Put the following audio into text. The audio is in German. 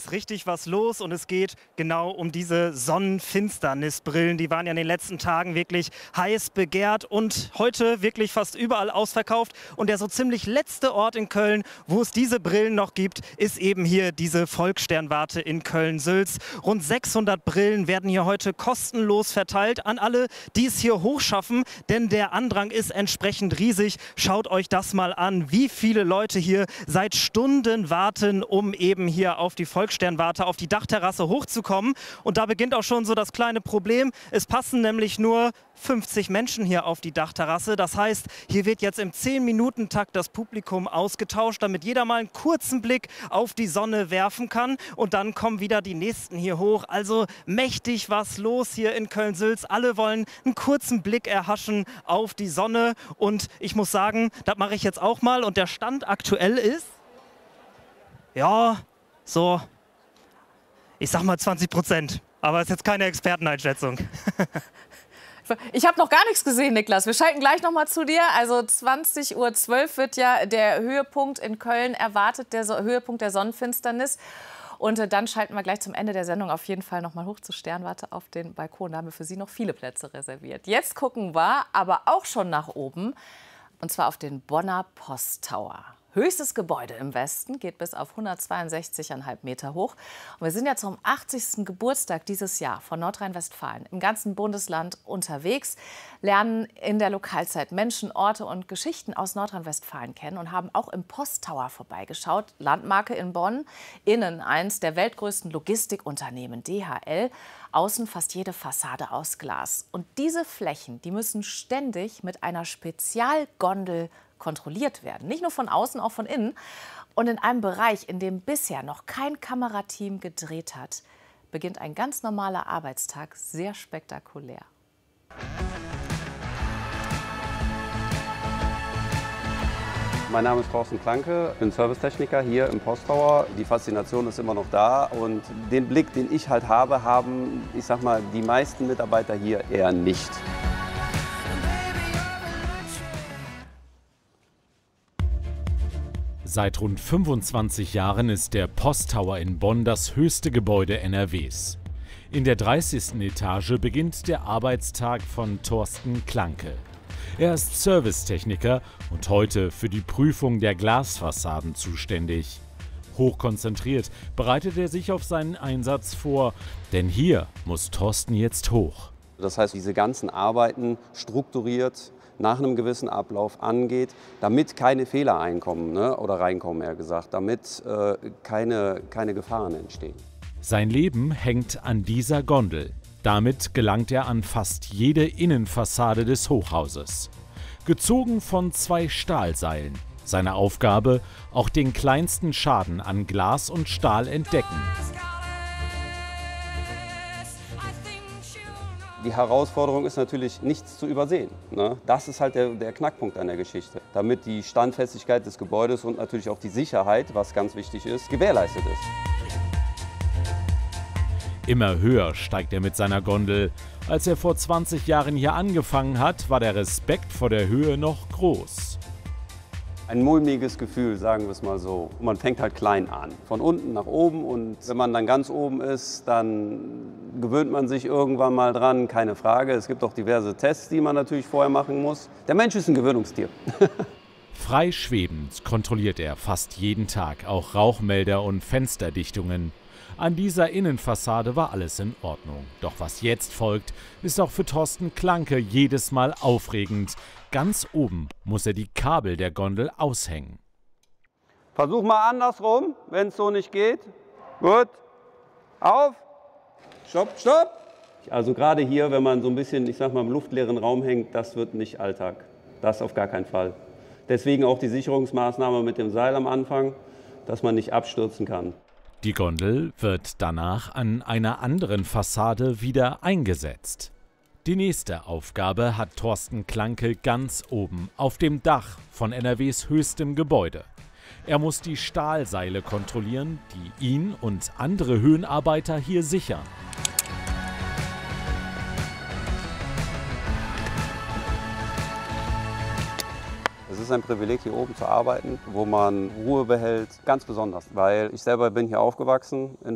ist richtig was los und es geht genau um diese Sonnenfinsternisbrillen. Die waren ja in den letzten Tagen wirklich heiß begehrt und heute wirklich fast überall ausverkauft. Und der so ziemlich letzte Ort in Köln, wo es diese Brillen noch gibt, ist eben hier diese Volkssternwarte in Köln-Sülz. Rund 600 Brillen werden hier heute kostenlos verteilt an alle, die es hier hochschaffen, denn der Andrang ist entsprechend riesig. Schaut euch das mal an, wie viele Leute hier seit Stunden warten, um eben hier auf die Volkssternwarte, auf die Dachterrasse hochzukommen. Und da beginnt auch schon so das kleine Problem. Es passen nämlich nur 50 Menschen hier auf die Dachterrasse. Das heißt, hier wird jetzt im 10-Minuten-Takt das Publikum ausgetauscht, damit jeder mal einen kurzen Blick auf die Sonne werfen kann. Und dann kommen wieder die nächsten hier hoch. Also mächtig was los hier in Köln-Sülz. Alle wollen einen kurzen Blick erhaschen auf die Sonne. Und ich muss sagen, das mache ich jetzt auch mal. Und der Stand aktuell ist, ja, so, ich sag mal 20%. Aber ist jetzt keine Experteneinschätzung. Ich habe noch gar nichts gesehen, Niklas. Wir schalten gleich noch mal zu dir. Also 20:12 Uhr wird ja der Höhepunkt in Köln erwartet, der Höhepunkt der Sonnenfinsternis. Und dann schalten wir gleich zum Ende der Sendung auf jeden Fall noch mal hoch zur Sternwarte auf den Balkon. Da haben wir für Sie noch viele Plätze reserviert. Jetzt gucken wir aber auch schon nach oben, und zwar auf den Bonner Posttower. Höchstes Gebäude im Westen, geht bis auf 162,5 Meter hoch. Und wir sind ja zum 80. Geburtstag dieses Jahr von Nordrhein-Westfalen im ganzen Bundesland unterwegs, lernen in der Lokalzeit Menschen, Orte und Geschichten aus Nordrhein-Westfalen kennen und haben auch im Posttower vorbeigeschaut. Landmarke in Bonn, innen eins der weltgrößten Logistikunternehmen, DHL. Außen fast jede Fassade aus Glas. Und diese Flächen, die müssen ständig mit einer Spezialgondel kontrolliert werden. Nicht nur von außen, auch von innen. Und in einem Bereich, in dem bisher noch kein Kamerateam gedreht hat, beginnt ein ganz normaler Arbeitstag sehr spektakulär. Mein Name ist Thorsten Klanke, ich bin Servicetechniker hier im Posttower. Die Faszination ist immer noch da und den Blick, den ich halt habe, haben, ich sag mal, die meisten Mitarbeiter hier eher nicht. Seit rund 25 Jahren ist der Posttower in Bonn das höchste Gebäude NRWs. In der 30. Etage beginnt der Arbeitstag von Thorsten Klanke. Er ist Servicetechniker und heute für die Prüfung der Glasfassaden zuständig. Hochkonzentriert bereitet er sich auf seinen Einsatz vor, denn hier muss Thorsten jetzt hoch. Das heißt, diese ganzen Arbeiten strukturiert nach einem gewissen Ablauf angeht, damit keine Fehler einkommen, ne? Oder reinkommen, eher gesagt, damit keine Gefahren entstehen. Sein Leben hängt an dieser Gondel. Damit gelangt er an fast jede Innenfassade des Hochhauses. Gezogen von 2 Stahlseilen. Seine Aufgabe, auch den kleinsten Schaden an Glas und Stahl entdecken. Die Herausforderung ist natürlich, nichts zu übersehen, ne? Das ist halt der Knackpunkt an der Geschichte. Damit die Standfestigkeit des Gebäudes und natürlich auch die Sicherheit, was ganz wichtig ist, gewährleistet ist. Immer höher steigt er mit seiner Gondel. Als er vor 20 Jahren hier angefangen hat, war der Respekt vor der Höhe noch groß. Ein mulmiges Gefühl, sagen wir es mal so. Man fängt halt klein an, von unten nach oben, und wenn man dann ganz oben ist, dann gewöhnt man sich irgendwann mal dran, keine Frage. Es gibt auch diverse Tests, die man natürlich vorher machen muss. Der Mensch ist ein Gewöhnungstier. Frei schwebend kontrolliert er fast jeden Tag auch Rauchmelder und Fensterdichtungen. An dieser Innenfassade war alles in Ordnung. Doch was jetzt folgt, ist auch für Thorsten Klanke jedes Mal aufregend. Ganz oben muss er die Kabel der Gondel aushängen. Versuch mal andersrum, wenn es so nicht geht. Gut. Auf. Stopp, stopp. Also gerade hier, wenn man so ein bisschen, ich sag mal, im luftleeren Raum hängt, das wird nicht Alltag. Das auf gar keinen Fall. Deswegen auch die Sicherungsmaßnahme mit dem Seil am Anfang, dass man nicht abstürzen kann. Die Gondel wird danach an einer anderen Fassade wieder eingesetzt. Die nächste Aufgabe hat Thorsten Klanke ganz oben auf dem Dach von NRWs höchstem Gebäude. Er muss die Stahlseile kontrollieren, die ihn und andere Höhenarbeiter hier sichern. Es ist ein Privileg, hier oben zu arbeiten, wo man Ruhe behält, ganz besonders. Weil ich selber bin hier aufgewachsen in